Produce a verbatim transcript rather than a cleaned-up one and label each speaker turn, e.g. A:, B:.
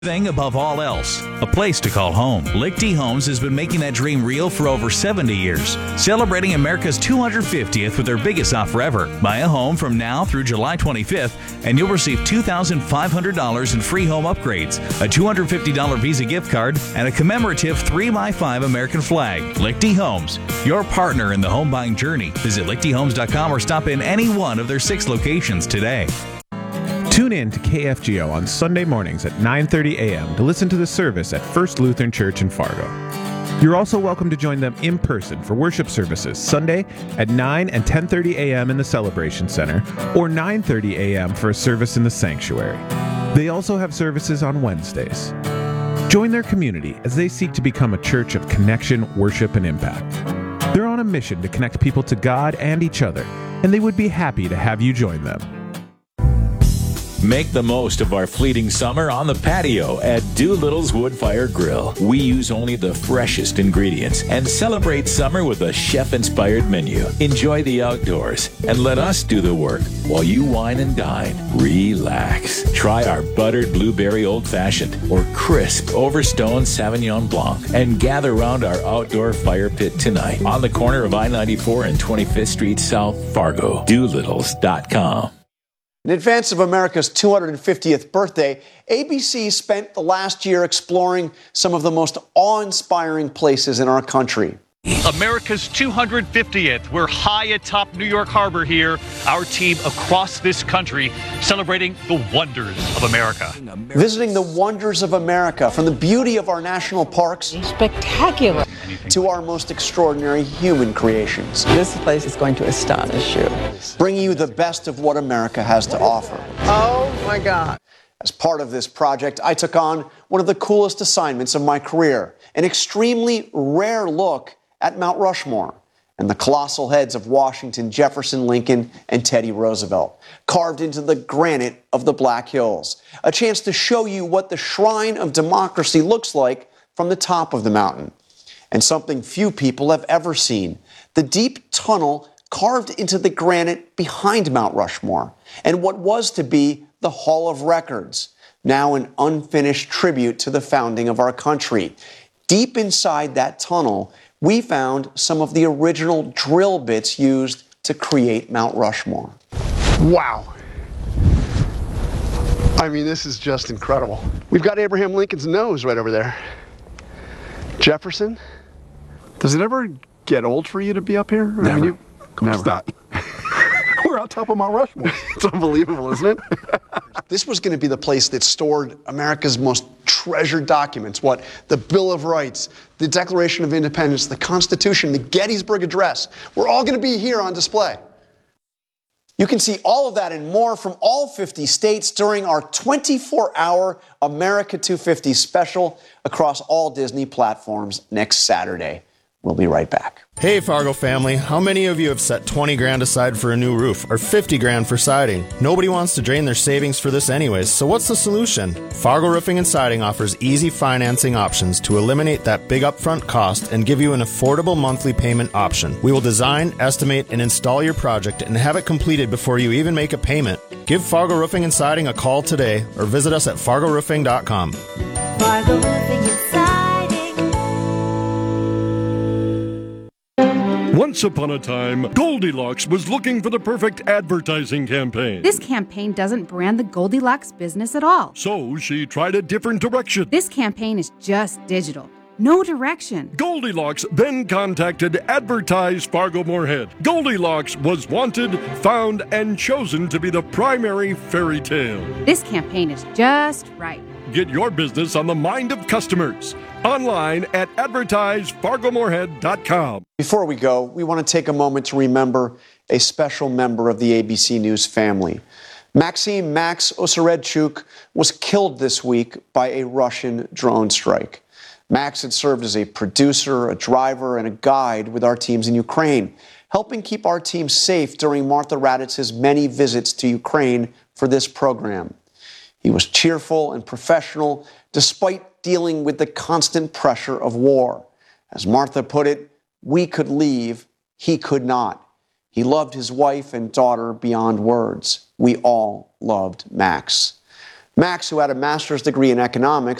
A: Thing above all else, a place to call home. Lichty Homes has been making that dream real for over seventy years, celebrating America's two hundred fiftieth with their biggest offer ever. Buy a home from now through July twenty-fifth, and you'll receive two thousand five hundred dollars in free home upgrades, a two hundred fifty dollars Visa gift card, and a commemorative three by five American flag. Lichty Homes, your partner in the home buying journey. Visit lichty homes dot com or stop in any one of their six locations today.
B: Tune in to K F G O on Sunday mornings at nine thirty a.m. to listen to the service at First Lutheran Church in Fargo. You're also welcome to join them in person for worship services Sunday at nine and ten thirty a.m. in the Celebration Center or nine thirty a.m. for a service in the sanctuary. They also have services on Wednesdays. Join their community as they seek to become a church of connection, worship, and impact. They're on a mission to connect people to God and each other, and they would be happy to have you join them.
C: Make the most of our fleeting summer on the patio at Doolittle's Woodfire Grill. We use only the freshest ingredients and celebrate summer with a chef-inspired menu. Enjoy the outdoors and let us do the work while you wine and dine. Relax. Try our buttered blueberry old-fashioned or crisp Overstone Sauvignon Blanc and gather around our outdoor fire pit tonight on the corner of I ninety-four and twenty-fifth Street South, Fargo. Doolittles dot com.
D: In advance of America's two hundred fiftieth birthday, A B C spent the last year exploring some of the most awe-inspiring places in our country.
E: America's two hundred fiftieth. We're high atop New York Harbor here. Our team across this country celebrating the wonders of America.
D: Visiting the wonders of America, from the beauty of our national parks
F: spectacular
D: to our most extraordinary human creations.
F: This place is going to astonish you.
D: Bringing you the best of what America has to offer.
F: Oh my God.
D: As part of this project, I took on one of the coolest assignments of my career, an extremely rare look at Mount Rushmore and the colossal heads of Washington, Jefferson, Lincoln, and Teddy Roosevelt, carved into the granite of the Black Hills. A chance to show you what the shrine of democracy looks like from the top of the mountain. And something few people have ever seen, the deep tunnel carved into the granite behind Mount Rushmore, and what was to be the Hall of Records, now an unfinished tribute to the founding of our country. Deep inside that tunnel, we found some of the original drill bits used to create Mount Rushmore.
G: Wow. I mean, this is just incredible. We've got Abraham Lincoln's nose right over there. Jefferson. Does it ever get old for you to be up here?
H: Never.
G: I mean, you,
H: never. Not. We're on top of Mount Rushmore.
G: It's unbelievable, isn't it? This was going to be the place that stored America's most treasured documents. What? The Bill of Rights, the Declaration of Independence, the Constitution, the Gettysburg Address. We're all going to be here on display.
D: You can see all of that and more from all fifty states during our twenty-four hour America two fifty special across all Disney platforms next Saturday. We'll be right back.
I: Hey Fargo family, how many of you have set twenty grand aside for a new roof or fifty grand for siding? Nobody wants to drain their savings for this anyways, so what's the solution? Fargo Roofing and Siding offers easy financing options to eliminate that big upfront cost and give you an affordable monthly payment option. We will design, estimate, and install your project and have it completed before you even make a payment. Give Fargo Roofing and Siding a call today or visit us at fargo roofing dot com.
J: Fargo Roofing and Siding.
K: Once upon a time, Goldilocks was looking for the perfect advertising campaign.
L: This campaign doesn't brand the Goldilocks business at all.
K: So she tried a different direction.
L: This campaign is just digital. No direction.
K: Goldilocks then contacted Advertise Fargo Moorhead. Goldilocks was wanted, found, and chosen to be the primary fairy tale.
L: This campaign is just right.
K: Get your business on the mind of customers. Online at advertise fargo moorhead dot com.
D: Before we go, we want to take a moment to remember a special member of the A B C News family. Maxim Max Oseredchuk was killed this week by a Russian drone strike. Max had served as a producer, a driver, and a guide with our teams in Ukraine, helping keep our team safe during Martha Raditz's many visits to Ukraine for this program. He was cheerful and professional despite dealing with the constant pressure of war. As Martha put it, we could leave, he could not. He loved his wife and daughter beyond words. We all loved Max. Max, who had a master's degree in economics,